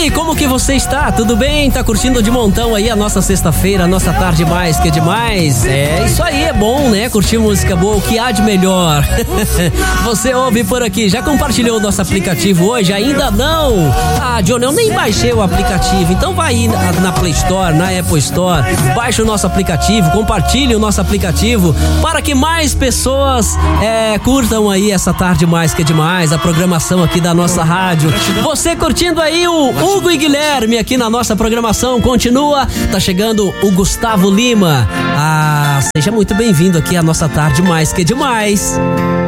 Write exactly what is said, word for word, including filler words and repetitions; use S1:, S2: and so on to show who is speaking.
S1: aí, como que você está? Tudo bem? Tá curtindo de montão aí a nossa sexta-feira, a nossa tarde mais que é demais? É, isso aí é bom, né? Curtir música boa, o que há de melhor? Você ouve por aqui, já compartilhou o nosso aplicativo hoje? Ainda não? Ah, Johnny, eu nem baixei o aplicativo, então vai aí na, na Play Store, na Apple Store, baixa o nosso aplicativo, compartilhe o nosso aplicativo para que mais pessoas é, curtam aí essa tarde mais que é demais, a programação aqui da nossa rádio. Você curtindo aí o Hugo e Guilherme aqui na nossa programação, continua, tá chegando o Gustavo Lima. Ah, seja muito bem-vindo aqui à nossa tarde mais que é demais.